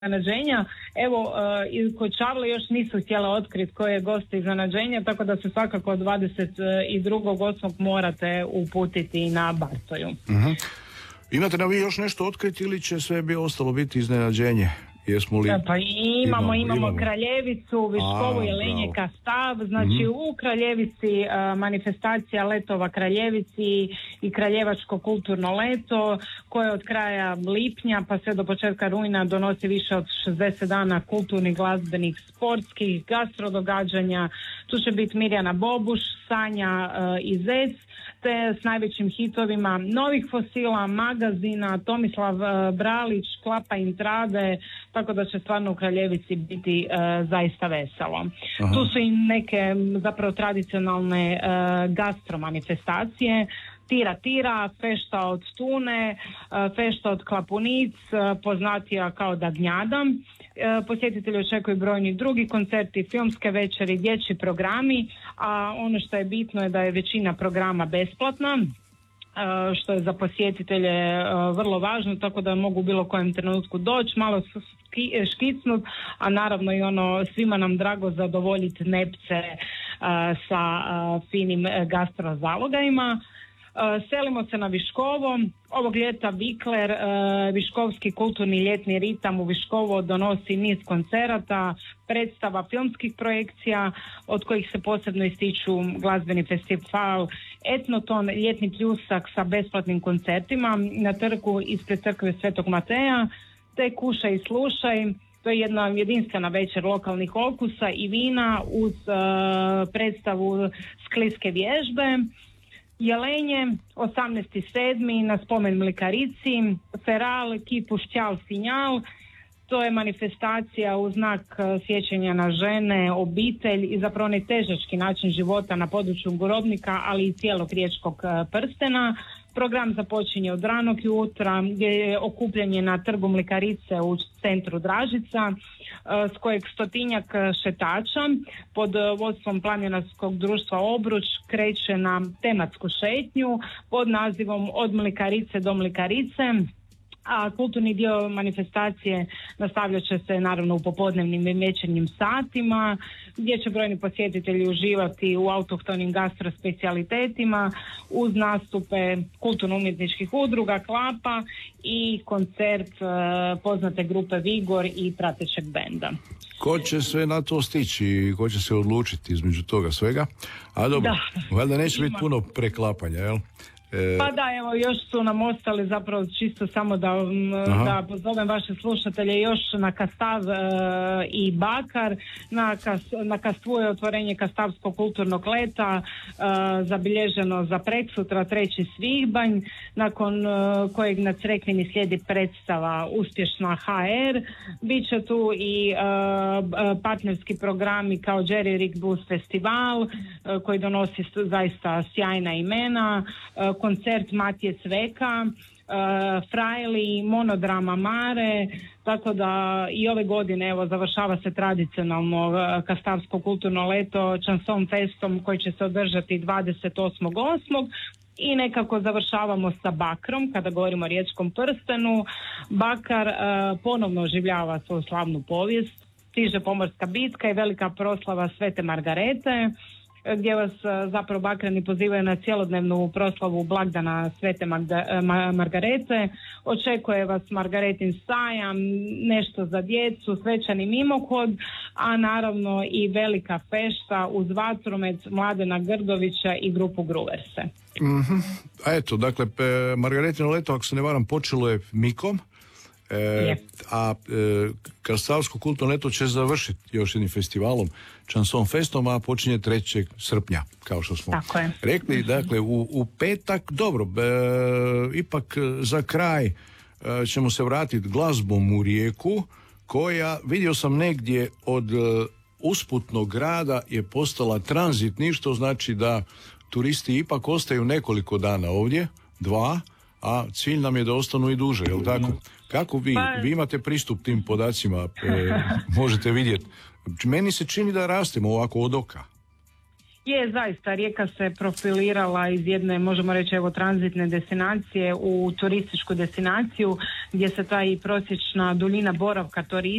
iznenađenja. Evo, kod Čavle još nisu htjela otkriti koje je gost iznenađenja, tako da se svakako od 22.8. morate uputiti na Bartoju. Uh-huh. Imate nam vi još nešto otkriti ili će sve bi ostalo biti iznenađenje? Jesmo li... Pa imamo Kraljevicu, Viškovo, Jelenje, Kastav. Znači u Kraljevici manifestacija letova Kraljevici i Kraljevačko kulturno leto koje od kraja lipnja pa sve do početka rujna donosi više od 60 dana kulturnih, glazbenih, sportskih, gastrodogađanja. Tu će biti Mirjana Bobuš, Sanja i Zec, te s najvećim hitovima Novih fosila, Magazina, Tomislav Bralić, Klapa Intrade, tako da će stvarno u Kraljevici biti zaista veselo. Aha. Tu su i neke zapravo tradicionalne gastromanifestacije, Tira, fešta od tune, fešta od klapunic, poznatija kao Dagnjada. Posjetitelji očekuju brojni drugi koncerti, filmske večeri, dječji programi, a ono što je bitno je da je većina programa besplatna, što je za posjetitelje vrlo važno, tako da mogu u bilo kojem trenutku doći, malo škicnut, a naravno i svima nam drago zadovoljiti nepce sa finim gastrozalogajima. Selimo se na Viškovo. Ovog ljeta Vikler, Viškovski kulturni ljetni ritam u Viškovo donosi niz koncerata, predstava filmskih projekcija, od kojih se posebno ističu glazbeni festival Etnoton, ljetni pljusak sa besplatnim koncertima na trgu ispred crkve Svetog Mateja, te Kušaj i slušaj. To je jedna jedinstvena večer lokalnih okusa i vina uz predstavu skliske vježbe. Jelenje, 18.7. na spomen Mlikarici, Feral, Kipu Šćal Sinjal, to je manifestacija u znak sjećanja na žene, obitelj i zapravo onaj težački način života na području Gorovnika, ali i cijelog riječkog prstena. Program započinje od ranog jutra gdje je okupljanje na trgu Mlikarice u centru Dražica, s kojeg 100-tinjak šetača pod vodstvom Planinarskog društva Obruč kreće na tematsku šetnju pod nazivom Od Mlikarice do Mlikarice. A kulturni dio manifestacije nastavljat će se naravno u popodnevnim i večernjim satima gdje će brojni posjetitelji uživati u autohtonim gastrospecijalitetima uz nastupe kulturno-umjetničkih udruga, Klapa i koncert poznate grupe Vigor i pratećeg benda. Ko će sve na to stići i ko će se odlučiti između toga svega? A dobro, valjda neće biti puno preklapanja, jel? Pa da, evo, još su nam ostali zapravo čisto samo da pozovem vaše slušatelje još na Kastav i Bakar. Na Kastvu je otvorenje Kastavskog kulturnog leta zabilježeno za preksutra 3. svibanj, nakon kojeg na Crekvini slijedi predstava Uspješna HR. Biće tu i partnerski programi kao Jerry Rick Blues Festival koji donosi zaista sjajna imena, koncert Matije Cveka, Frajli, monodrama Mare, tako da i ove godine evo završava se tradicionalno Kastavsko kulturno leto Chanson Festom koji će se održati 28.8. I nekako završavamo sa Bakrom kada govorimo o riječkom prstenu. Bakar ponovno oživljava svoju slavnu povijest, stiže pomorska bitka i velika proslava Svete Margarete, gdje vas zapravo Bakrani pozivaju na cjelodnevnu proslavu blagdana Svete Margarete. Očekuje vas Margaretin sajam, nešto za djecu, svečani mimohod, a naravno i velika fešta uz vatromet Mladena Grdovića i grupu Gruverse. Mm-hmm. A eto, dakle, Margaretino leto, ako se ne varam, počelo je mikom, a Kastavsko kulturno leto će završiti još jednim festivalom Chanson Festom, a počinje 3. srpnja, kao što smo rekli. Dakle, u petak, dobro, ipak za kraj ćemo se vratiti glazbom u Rijeku, koja, vidio sam negdje od usputnog grada je postala tranzitni, što znači da turisti ipak ostaju nekoliko dana ovdje, 2, a cilj nam je da ostanu i duže, jel tako? Kako vi imate pristup tim podacima, možete vidjeti? Meni se čini da rastemo ovako od oka. Je, zaista, Rijeka se profilirala iz jedne, možemo reći, evo, tranzitne destinacije u turističku destinaciju gdje se ta i prosječna duljina boravka